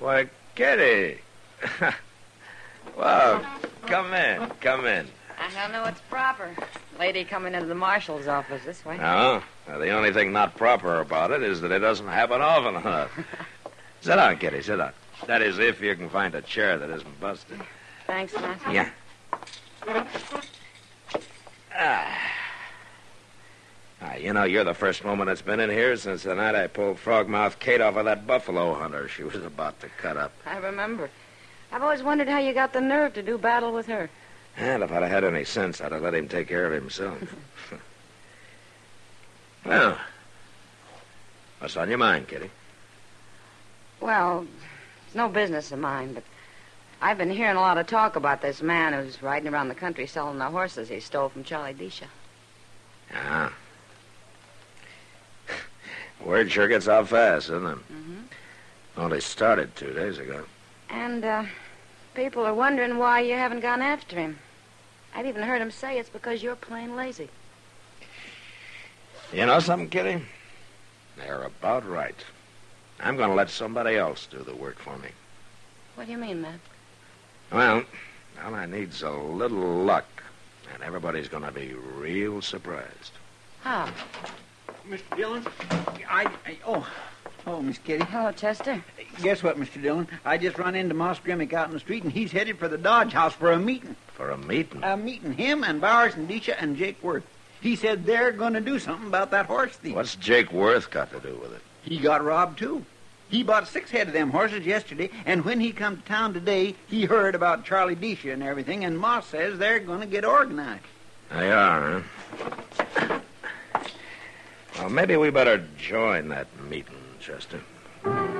Why, Kitty. Well, come in. I don't know what's proper. Lady coming into the marshal's office this way. No, the only thing not proper about it is that it doesn't happen often enough. Sit down, Kitty, sit down. That is, if you can find a chair that isn't busted. Thanks, Matt. Yeah. You're the first woman that's been in here since the night I pulled Frogmouth Kate off of that buffalo hunter she was about to cut up. I remember. I've always wondered how you got the nerve to do battle with her. And if I'd have had any sense, I'd have let him take care of himself. Well, what's on your mind, Kitty? Well, it's no business of mine, but I've been hearing a lot of talk about this man who's riding around the country selling the horses he stole from Charlie Disha. Ah. Word sure gets out fast, doesn't it? Mm-hmm. Only started 2 days ago. And, people are wondering why you haven't gone after him. I've even heard him say it's because you're plain lazy. You know something, Kitty? They're about right. I'm going to let somebody else do the work for me. What do you mean, Matt? Well, all I need's a little luck, and everybody's going to be real surprised. How? Mr. Dillon, Oh, Miss Kitty. Hello, Chester. Guess what, Mr. Dillon? I just run into Moss Grimmick out in the street, and he's headed for the Dodge House for a meeting. For a meeting? A meeting. Him and Bowers and Disha and Jake Worth. He said they're going to do something about that horse thief. What's Jake Worth got to do with it? He got robbed, too. He bought 6 head of them horses yesterday, and when he come to town today, he heard about Charlie Disha and everything, and Moss says they're going to get organized. They are, huh? Well, maybe we better join that meeting, Chester.